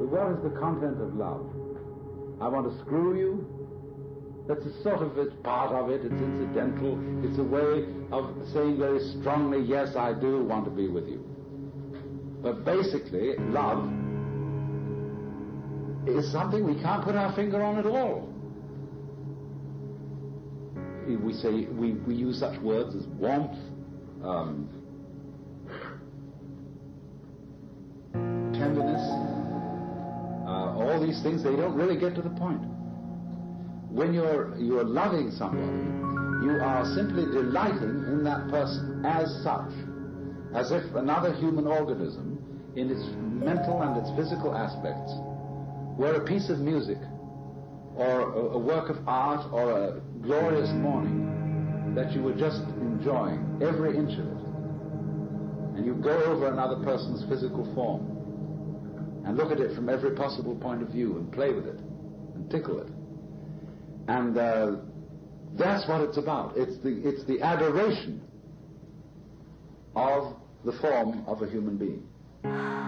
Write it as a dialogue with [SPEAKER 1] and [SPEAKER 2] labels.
[SPEAKER 1] what is the content of love? I want to screw you. That's a sort of, it's part of it, it's incidental, it's a way of saying very strongly, yes, I do want to be with you. But basically, love is something we can't put our finger on at all. We say, we use such words as warmth, tenderness, all these things, they don't really get to the point. When you're loving somebody, you are simply delighting in that person as such, as if another human organism, in its mental and its physical aspects, were a piece of music, or a work of art, or a glorious morning that you were just enjoying every inch of it. And you go over another person's physical form and look at it from every possible point of view and play with it and tickle it. And that's what it's about. It's the adoration of the form of a human being.